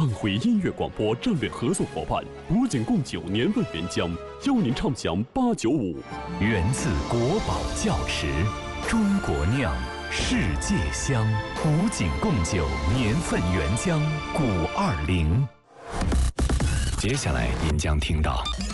安徽音乐广播战略合作伙伴古井贡酒年份原浆，邀您畅享895。 源自国宝窖池，中国酿，世界香。古井贡酒年份原浆，520。接下来您将听到